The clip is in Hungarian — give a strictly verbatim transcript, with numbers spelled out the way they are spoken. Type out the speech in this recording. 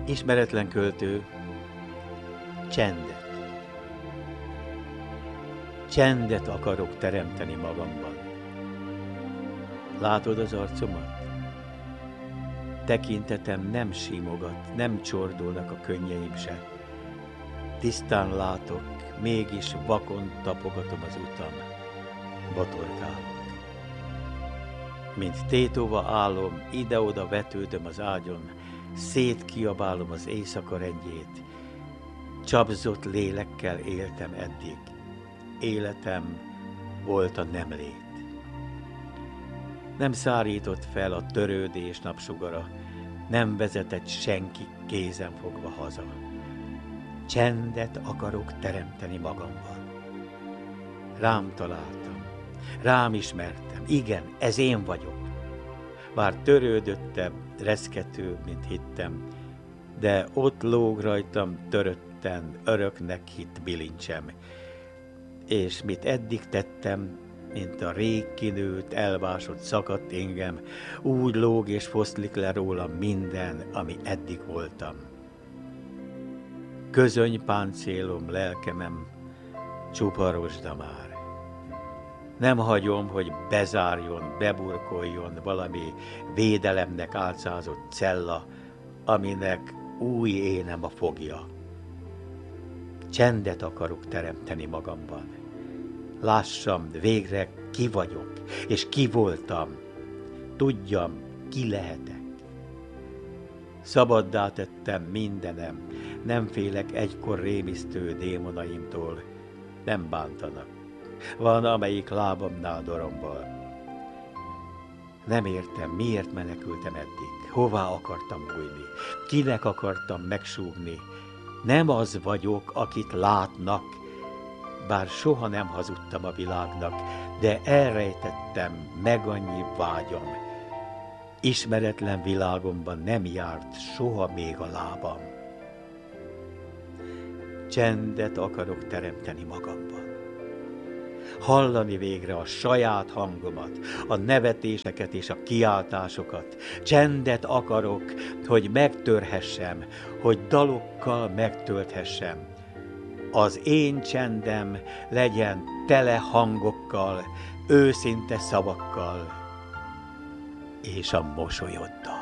Ismeretlen költő, csendet. Csendet akarok teremteni magamban. Látod az arcomat? Tekintetem nem simogat, nem csordulnak a könnyeim se. Tisztán látok, mégis vakon tapogatom az utam. Botorkálok. Mint tétova álom, ide-oda vetődöm az ágyon, szétkiabálom az éjszaka rendjét. Csapzott lélekkel éltem eddig. Életem volt a nemlét. Nem szárított fel a törődés napsugara, nem vezetett senki kézen fogva haza. Csendet akarok teremteni magamban. Rám találtam, rám ismertem, igen, ez én vagyok. Bár törődöttebb, reszketőbb, mint hittem, de ott lóg rajtam törötten, öröknek hitt bilincsem. És mit eddig tettem, mint a rég kinőtt, elvásott, szakadt ingem, úgy lóg és foszlik le rólam minden, ami eddig voltam. Közöny páncélom, lelkemem, csupa rozsda már. Nem hagyom, hogy bezárjon, beburkoljon valami védelemnek álcázott cella, aminek új énem a fogja. Csendet akarok teremteni magamban. Lássam végre, ki vagyok, és ki voltam. Tudjam, ki lehetek. Szabaddá tettem mindenem, nem félek egykor rémisztő démonaimtól, nem bántanak. Van, amelyik lábamnál dorombol. Nem értem, miért menekültem eddig, hová akartam bújni, kinek akartam megsúgni. Nem az vagyok, akit látnak, bár soha nem hazudtam a világnak, de elrejtettem meg annyi vágyam. Ismeretlen világomban nem járt soha még a lábam. Csendet akarok teremteni magamban. Hallani végre a saját hangomat, a nevetéseket és a kiáltásokat. Csendet akarok, hogy megtörhessem, hogy dalokkal megtölthessem. Az én csendem legyen tele hangokkal, őszinte szavakkal és a mosolyoddal.